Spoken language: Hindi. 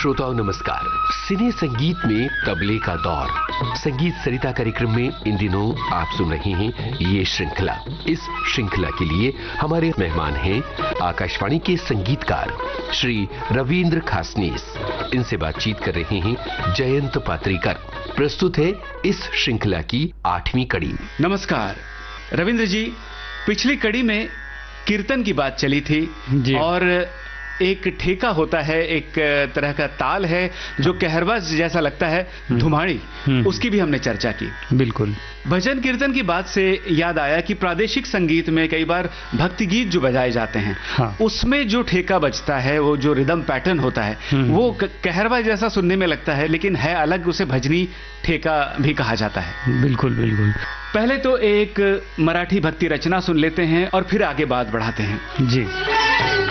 श्रोताओं नमस्कार। सिने संगीत में तबले का दौर, संगीत सरिता कार्यक्रम में इन दिनों आप सुन रहे हैं ये श्रृंखला। इस श्रृंखला के लिए हमारे मेहमान हैं आकाशवाणी के संगीतकार श्री रविंद्र खासनीस। इनसे बातचीत कर रहे हैं जयंत पात्रीकर। प्रस्तुत है इस श्रृंखला की 8वीं कड़ी। नमस्कार रविंद्र जी, पिछली कड़ी में कीर्तन की बात चली थी जी। और एक ठेका होता है, एक तरह का ताल है जो कहरवा जैसा लगता है, धुमाड़ी, उसकी भी हमने चर्चा की। बिल्कुल। भजन कीर्तन की बात से याद आया कि प्रादेशिक संगीत में कई बार भक्ति गीत जो बजाए जाते हैं, हाँ। उसमें जो ठेका बजता है, वो जो रिदम पैटर्न होता है, वो कहरवा जैसा सुनने में लगता है, लेकिन है अलग। उसे भजनी ठेका भी कहा जाता है। बिल्कुल बिल्कुल। पहले तो एक मराठी भक्ति रचना सुन लेते हैं और फिर आगे बात बढ़ाते हैं। जी।